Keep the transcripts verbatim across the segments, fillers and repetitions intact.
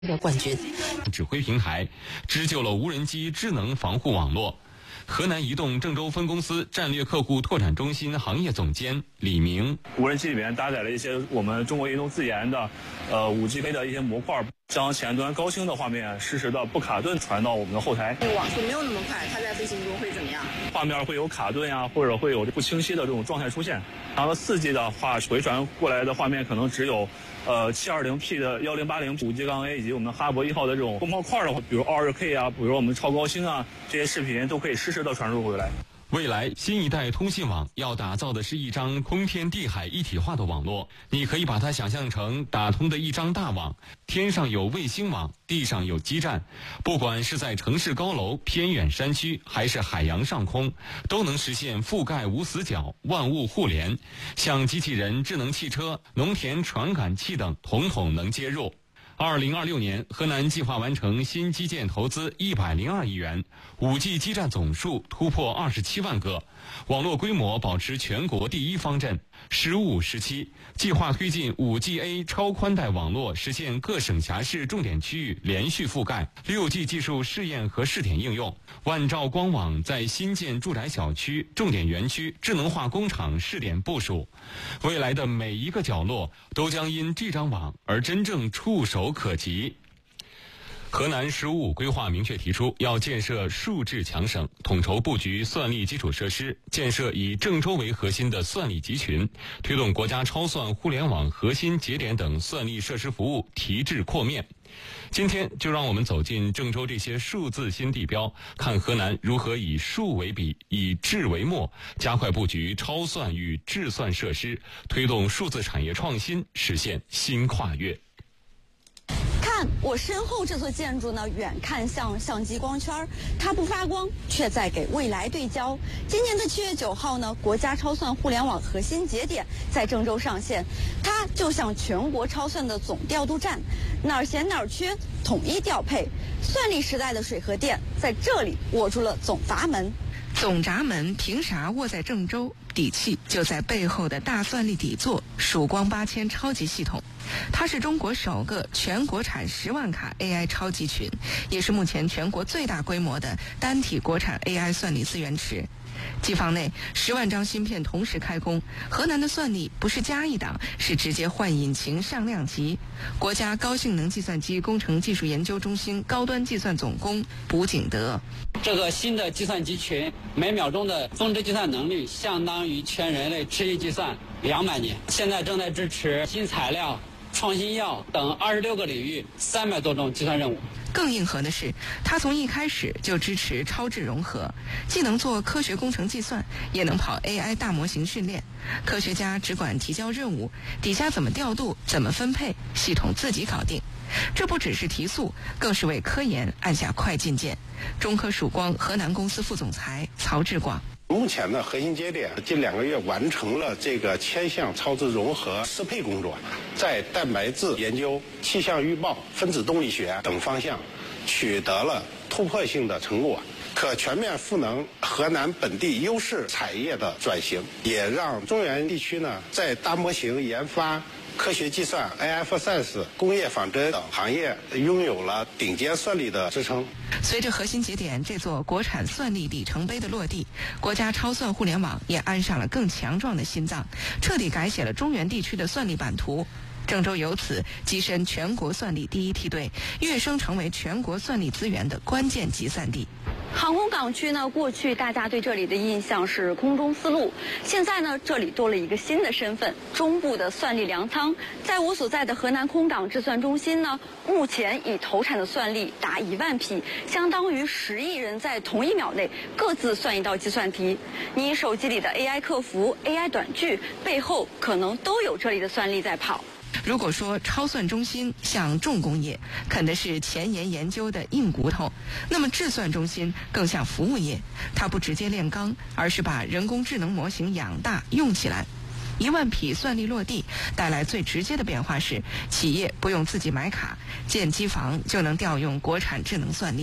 的冠军。 指挥平台织就了无人机智能防护网络。河南移动郑州分公司战略客户拓展中心行业总监李明： 无人机里面搭载了一些我们中国移动自研的呃 五 G 的一些模块，将前端高清的画面实时的不卡顿传到我们的后台。 网速没有那么快，它在飞行中会怎么样？ 画面会有卡顿呀、啊，或者会有不清晰的这种状态出现。然后四 G 的话，回传过来的画面可能只有呃 七二零 P 的一零八零 五 G 杠 A 以及我们哈勃一号的这种光炮块的话，比如 二 K 啊，比如我们超高清啊，这些视频都可以实时的传输回来。 未来新一代通信网要打造的是一张空天地海一体化的网络，你可以把它想象成打通的一张大网，天上有卫星网，地上有基站，不管是在城市高楼、偏远山区，还是海洋上空，都能实现覆盖无死角、万物互联，像机器人、智能汽车、农田传感器等，统统能接入。二零二六年，河南计划完成新基建投资一百零二亿元， 五 G 基站总数突破二十七万个，网络规模保持全国第一方阵。十五时期计划推进 五 G A 超宽带网络，实现各省辖市重点区域连续覆盖， 六 G 技术试验和试点应用。万兆光网在新建住宅小区、重点园区、智能化工厂试点部署，未来的每一个角落都将因这张网而真正触手可及。河南“十五五”规划明确提出，要建设数智强省，统筹布局算力基础设施，建设以郑州为核心的算力集群，推动国家超算互联网核心节点等算力设施服务提质扩面。今天就让我们走进郑州这些数字新地标，看河南如何以数为笔，以智为墨，加快布局超算与智算设施，推动数字产业创新，实现新跨越。 看我身后这座建筑呢，远看像相机光圈，它不发光，却在给未来对焦。今年的七月九号呢，国家超算互联网核心节点在郑州上线，它就像全国超算的总调度站，哪儿闲哪儿缺，统一调配。算力时代的水和电在这里握住了总闸门。 总闸门凭啥握在郑州？底气就在背后的大算力底座曙光八千超级系统。它是中国首个全国产十万卡 A I 超级群，也是目前全国最大规模的单体国产 A I 算力资源池。机房内十万张芯片同时开工，河南的算力不是加一档，是直接换引擎上量级。国家高性能计算机工程技术研究中心高端计算总工卜景德： 这个新的计算机群每秒钟的峰值计算能力相当于全人类持续计算两百年，现在正在支持新材料、创新药等二十六个领域三百多种计算任务。 更硬核的是，它从一开始就支持超智融合，既能做科学工程计算，也能跑 A I 大模型训练。科学家只管提交任务，底下怎么调度、怎么分配，系统自己搞定。这不只是提速，更是为科研按下快进键。中科曙光河南公司副总裁曹志广： 目前的核心节点近两个月完成了这个千项超智融合适配工作，在蛋白质研究、气象预报、分子动力学等方向取得了突破性的成果，可全面赋能河南本地优势产业的转型，也让中原地区呢在大模型研发、科学计算、A I for Science、工业仿真等行业拥有了顶尖算力的支撑。 随着核心节点这座国产算力里程碑的落地，国家超算互联网也安上了更强壮的心脏，彻底改写了中原地区的算力版图。郑州由此跻身全国算力第一梯队，跃升成为全国算力资源的关键集散地。 航空港区呢，过去大家对这里的印象是空中丝路，现在呢，这里多了一个新的身份——中部的算力粮仓。在我所在的河南空港智算中心呢，目前已投产的算力达一万匹，相当于十亿人在同一秒内各自算一道计算题。你手机里的 A I 客服、A I 短剧背后，可能都有这里的算力在跑。 如果说超算中心像重工业，啃的是前沿研究的硬骨头，那么智算中心更像服务业，它不直接炼钢，而是把人工智能模型养大用起来。一万匹算力落地，带来最直接的变化是，企业不用自己买卡，建机房就能调用国产智能算力。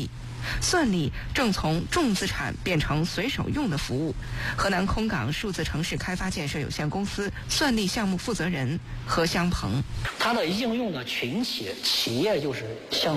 算力正从重资产变成随手用的服务。河南空港数字城市开发建设有限公司算力项目负责人何香鹏， 它的应用的群体企业就是像